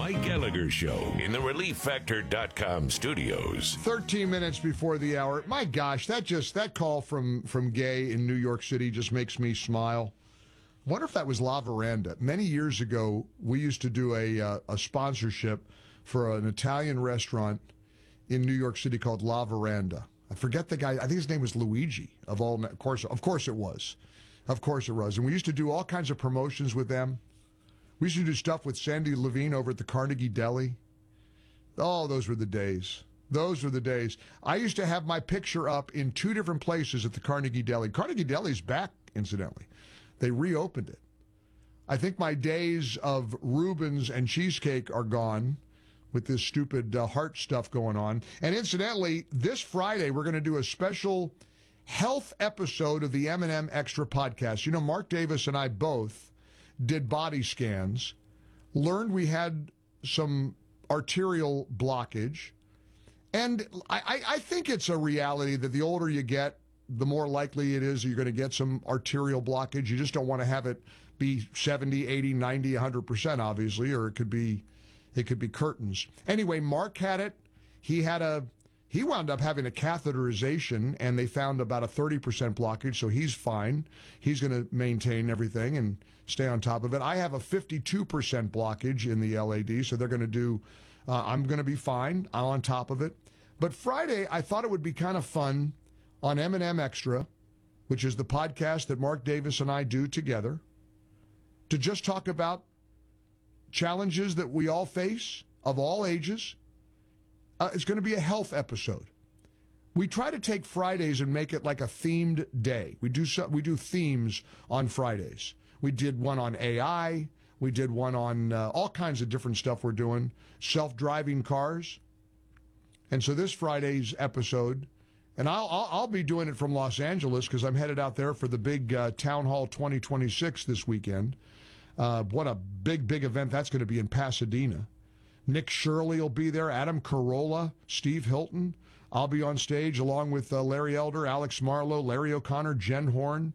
Mike Gallagher Show in the ReliefFactor.com studios. 13 minutes before the hour. My gosh, that call from Gay in New York City just makes me smile. I wonder if that was La Veranda. Many years ago, we used to do a sponsorship for an Italian restaurant in New York City called La Veranda. I forget the guy. I think his name was Luigi. Of course it was. Of course it was. And we used to do all kinds of promotions with them. We used to do stuff with Sandy Levine over at the Carnegie Deli. Oh, those were the days. Those were the days. I used to have my picture up in 2 different places at the Carnegie Deli. Carnegie Deli's back, incidentally. They reopened it. I think my days of Reubens and cheesecake are gone with this stupid heart stuff going on. And incidentally, this Friday, we're going to do a special health episode of the M&M Extra podcast. You know, Mark Davis and I both did body scans, learned we had some arterial blockage. And I think it's a reality that the older you get, the more likely it is you're going to get some arterial blockage. You just don't want to have it be 70, 80, 90, 100%, obviously, or it could be curtains. Anyway, Mark had it. He wound up having a catheterization, and they found about a 30% blockage, so he's fine. He's going to maintain everything and stay on top of it. I have a 52% blockage in the LAD, so they're going to do, I'm going to be fine. I'm on top of it. But Friday, I thought it would be kind of fun on M&M Extra, which is the podcast that Mark Davis and I do together, to just talk about challenges that we all face of all ages. It's going to be a health episode. We try to take Fridays and make it like a themed day. We do themes on Fridays. We did one on AI. We did one on all kinds of different stuff we're doing, self-driving cars. And so this Friday's episode, and I'll be doing it from Los Angeles because I'm headed out there for the big Town Hall 2026 this weekend. What a big event that's going to be in Pasadena. Nick Shirley will be there, Adam Carolla, Steve Hilton. I'll be on stage along with Larry Elder, Alex Marlowe, Larry O'Connor, Jen Horn.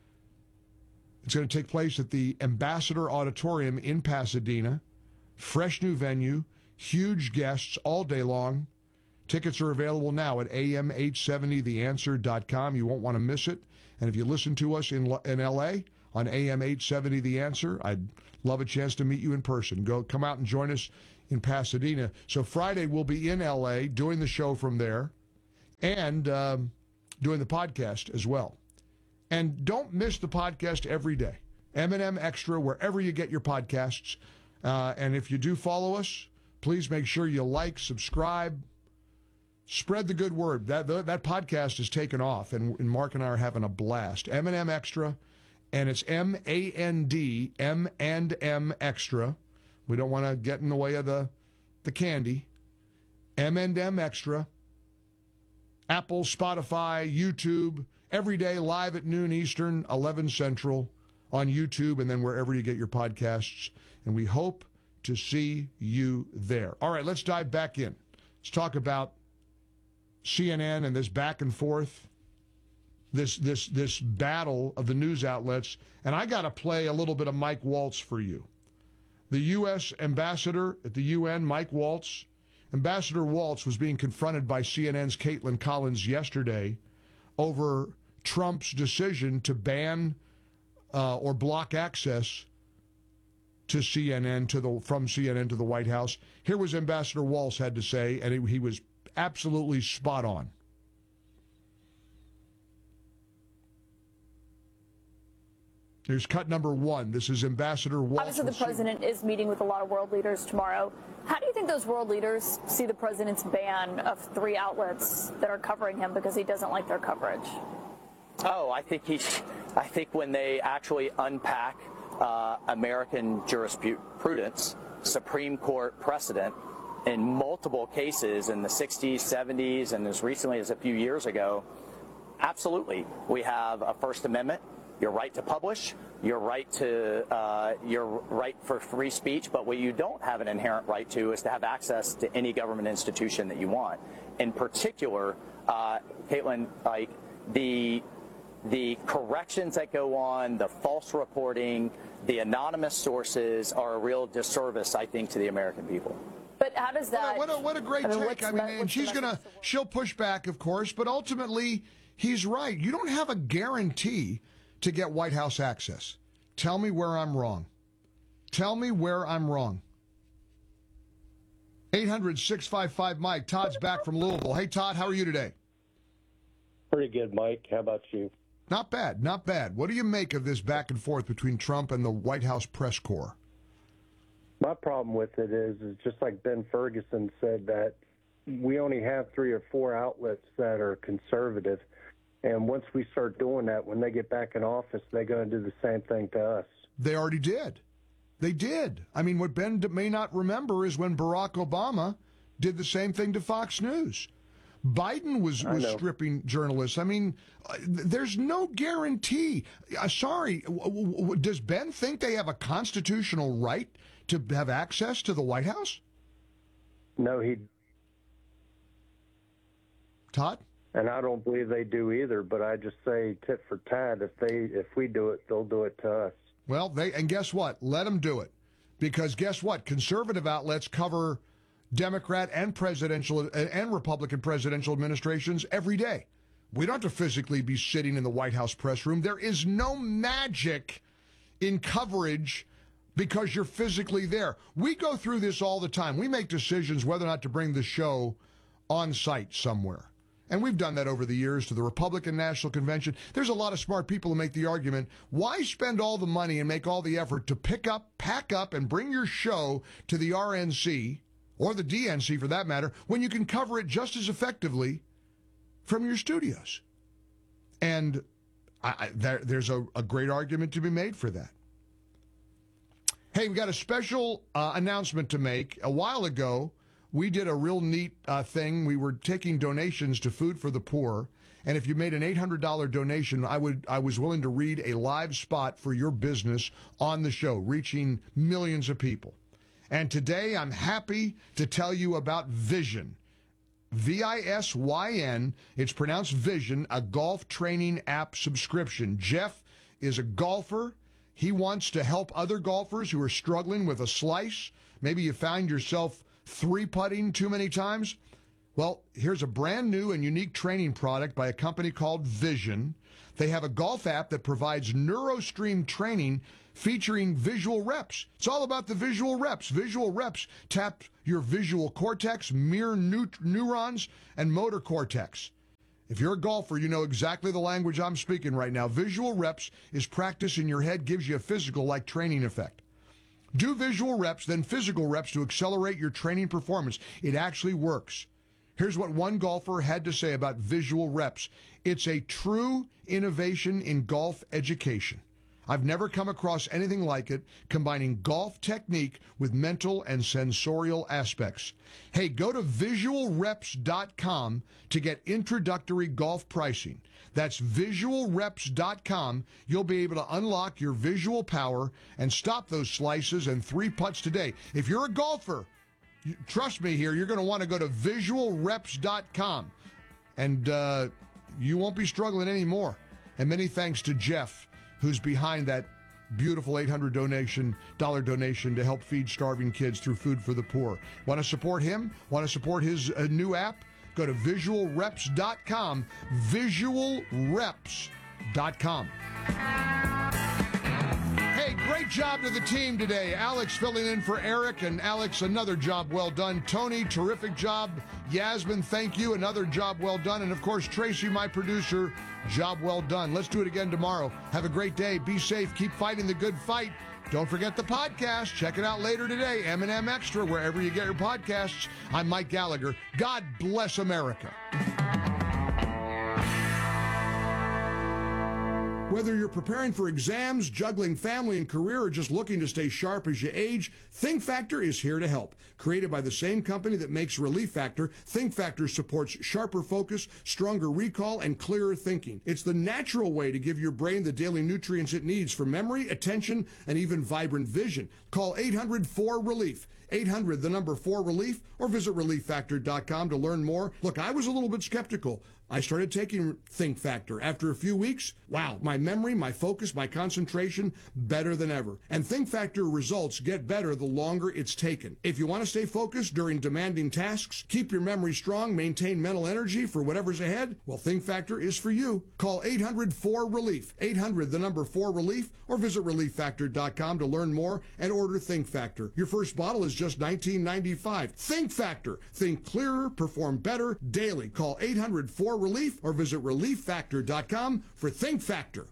It's going to take place at the Ambassador Auditorium in Pasadena. Fresh new venue, huge guests all day long. Tickets are available now at am870theanswer.com. You won't want to miss it. And if you listen to us in L.A., on AM 870 The Answer, I'd love a chance to meet you in person. Come out and join us in Pasadena. So Friday we'll be in LA doing the show from there and doing the podcast as well. And don't miss the podcast every day. M&M Extra, wherever you get your podcasts. And if you do follow us, please make sure you like, subscribe, spread the good word. That podcast is taken off, and Mark and I are having a blast. M&M Extra. And it's M-A-N-D, M&M Extra. We don't want to get in the way of the candy. M&M Extra. Apple, Spotify, YouTube, every day live at noon Eastern, 11 Central on YouTube, and then wherever you get your podcasts. And we hope to see you there. All right, let's dive back in. Let's talk about CNN and this back and forth. This battle of the news outlets, and I got to play a little bit of Mike Waltz for you. The U.S. ambassador at the UN, Mike Waltz. Ambassador Waltz was being confronted by CNN's Caitlin Collins yesterday over Trump's decision to ban or block access to CNN from CNN to the White House. Here was Ambassador Waltz had to say, and he was absolutely spot on. Here's cut number 1. This is Ambassador Waltz. Obviously, the president is meeting with a lot of world leaders tomorrow. How do you think those world leaders see the president's ban of 3 outlets that are covering him because he doesn't like their coverage? Oh, I think when they actually unpack American jurisprudence, Supreme Court precedent, in multiple cases in the 60s, 70s, and as recently as a few years ago, absolutely, we have a First Amendment. Your right to publish, your right for free speech, but what you don't have an inherent right to is to have access to any government institution that you want. In particular, Caitlin, like the corrections that go on, the false reporting, the anonymous sources are a real disservice, I think, to the American people. But how does that? What a great take. I mean, and she'll push back, of course, but ultimately, he's right. You don't have a guarantee to get White House access. Tell me where I'm wrong. Tell me where I'm wrong. 800-655-Mike. Todd's back from Louisville. Hey, Todd, how are you today? Pretty good, Mike. How about you? Not bad, not bad. What do you make of this back and forth between Trump and the White House press corps? My problem with it is just like Ben Ferguson said, that we only have 3 or 4 outlets that are conservative. And once we start doing that, when they get back in office, they're going to do the same thing to us. They already did. They did. I mean, what Ben may not remember is when Barack Obama did the same thing to Fox News. Biden was stripping journalists. I mean, there's no guarantee. Sorry, does Ben think they have a constitutional right to have access to the White House? No, Todd? And I don't believe they do either, but I just say tit for tat. If we do it, they'll do it to us. Well, and guess what? Let them do it. Because guess what? Conservative outlets cover Democrat and presidential and Republican presidential administrations every day. We don't have to physically be sitting in the White House press room. There is no magic in coverage because you're physically there. We go through this all the time. We make decisions whether or not to bring the show on site somewhere. And we've done that over the years to the Republican National Convention. There's a lot of smart people who make the argument, why spend all the money and make all the effort to pack up, and bring your show to the RNC, or the DNC for that matter, when you can cover it just as effectively from your studios? And there's a great argument to be made for that. Hey, we got a special announcement to make. A while ago, we did a real neat thing. We were taking donations to Food for the Poor, and if you made an $800 donation, I was willing to read a live spot for your business on the show, reaching millions of people. And today, I'm happy to tell you about Visyn. VISYN. It's pronounced Vision, a golf training app subscription. Jeff is a golfer. He wants to help other golfers who are struggling with a slice. Maybe you found yourself 3-putting too many times. Well, here's a brand new and unique training product by a company called Visyn. They have a golf app that provides NeuroStream training featuring visual reps. It's all about the visual reps. Visual reps tap your visual cortex, mirror neurons, and motor cortex. If you're a golfer, you know exactly the language I'm speaking right now. Visual reps is practice in your head, gives you a physical-like training effect. Do visual reps, then physical reps to accelerate your training performance. It actually works. Here's what one golfer had to say about visual reps. It's a true innovation in golf education. I've never come across anything like it, combining golf technique with mental and sensorial aspects. Hey, go to visualreps.com to get introductory golf pricing. That's visualreps.com. You'll be able to unlock your visual power and stop those slices and 3-putts today. If you're a golfer, trust me here, you're going to want to go to visualreps.com, and you won't be struggling anymore. And many thanks to Jeff, who's behind that beautiful $800 donation to help feed starving kids through Food for the Poor. Want to support him? Want to support his new app? Go to visualreps.com, visualreps.com. Hey, great job to the team today. Alex filling in for Eric, and Alex, another job well done. Tony, terrific job. Yasmin, thank you, another job well done. And of course, Tracy, my producer, job well done. Let's do it again tomorrow. Have a great day. Be safe. Keep fighting the good fight. Don't forget the podcast. Check it out later today. M&M Extra, wherever you get your podcasts. I'm Mike Gallagher. God bless America. Whether you're preparing for exams, juggling family and career, or just looking to stay sharp as you age, Think Factor is here to help. Created by the same company that makes Relief Factor, Think Factor supports sharper focus, stronger recall, and clearer thinking. It's the natural way to give your brain the daily nutrients it needs for memory, attention, and even vibrant vision. Call 800-4RELIEF. 800, the number 4 relief, or visit relieffactor.com to learn more. Look, I was a little bit skeptical, I started taking Think Factor. After a few weeks, wow, my memory, my focus, my concentration, better than ever. And Think Factor results get better the longer it's taken. If you want to stay focused during demanding tasks, keep your memory strong, maintain mental energy for whatever's ahead, well, Think Factor is for you. Call 800-4RELIEF, 800 the number 4RELIEF, or visit ReliefFactor.com to learn more and order Think Factor. Your first bottle is just $19.95. Think Factor. Think clearer, perform better daily. Call 800-4RELIEF or visit ReliefFactor.com for Think Factor.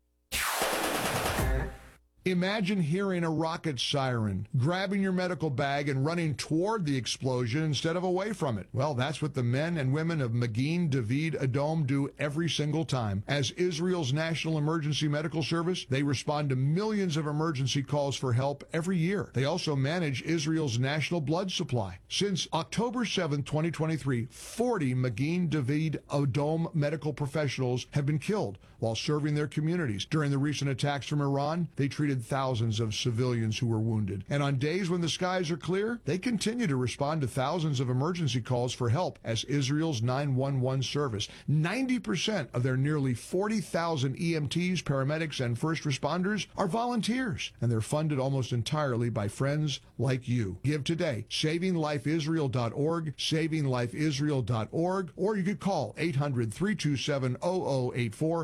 Imagine hearing a rocket siren, grabbing your medical bag and running toward the explosion instead of away from it. Well, that's what the men and women of Magin David Adom do every single time. As Israel's National Emergency Medical Service, they respond to millions of emergency calls for help every year. They also manage Israel's national blood supply. Since October 7, 2023, 40 Magin David Adom medical professionals have been killed while serving their communities. During the recent attacks from Iran, they treated thousands of civilians who were wounded. And on days when the skies are clear, they continue to respond to thousands of emergency calls for help as Israel's 911 service. 90% of their nearly 40,000 EMTs, paramedics, and first responders are volunteers, and they're funded almost entirely by friends like you. Give today. SavingLifeIsrael.org, SavingLifeIsrael.org, or you could call 800-327-0084,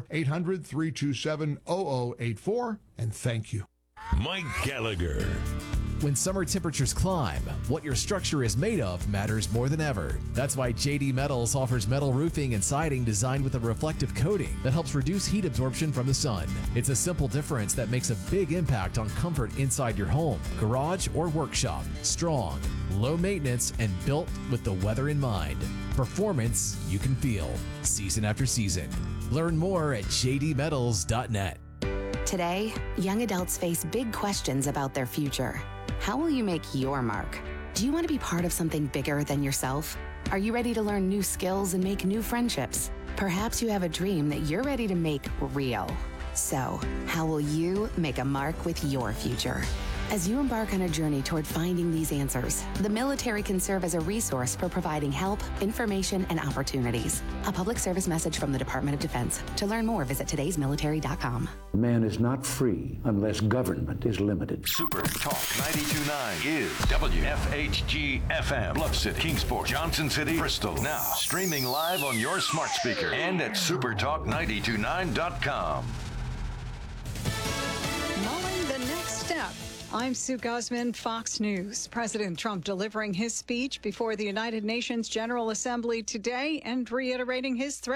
800-327-0084, and thank you. Mike Gallagher. When summer temperatures climb, what your structure is made of matters more than ever. That's why JD Metals offers metal roofing and siding designed with a reflective coating that helps reduce heat absorption from the sun. It's a simple difference that makes a big impact on comfort inside your home, garage, or workshop. Strong, low maintenance, and built with the weather in mind. Performance you can feel, season after season. Learn more at jdmetals.net. Today, young adults face big questions about their future. How will you make your mark? Do you want to be part of something bigger than yourself? Are you ready to learn new skills and make new friendships? Perhaps you have a dream that you're ready to make real. So, how will you make a mark with your future? As you embark on a journey toward finding these answers, the military can serve as a resource for providing help, information, and opportunities. A public service message from the Department of Defense. To learn more, visit today'smilitary.com. Man is not free unless government is limited. Super Talk 92.9 is WFHG FM. Bluff City, Kingsport, Johnson City, Bristol. Now streaming live on your smart speaker and at supertalk929.com. Mulling the next step. I'm Sue Guzman, Fox News. President Trump delivering his speech before the United Nations General Assembly today and reiterating his threat